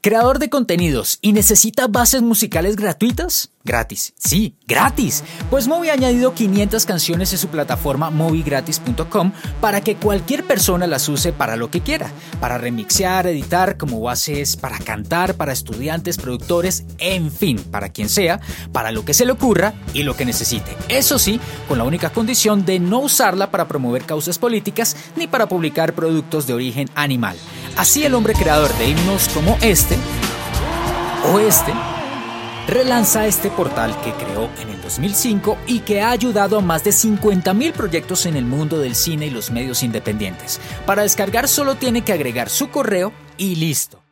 ¿Creador de contenidos y necesita bases musicales gratuitas? Gratis, sí, gratis. Pues Moby ha añadido 500 canciones en su plataforma mobygratis.com para que cualquier persona las use para lo que quiera, para remixear, editar como bases, para cantar, para estudiantes, productores, en fin, para quien sea, para lo que se le ocurra y lo que necesite. Eso sí, con la única condición de no usarla para promover causas políticas ni para publicar productos de origen animal. Así el hombre creador de himnos como este relanza este portal que creó en el 2005 y que ha ayudado a más de 50.000 proyectos en el mundo del cine y los medios independientes. Para descargar solo tiene que agregar su correo y listo.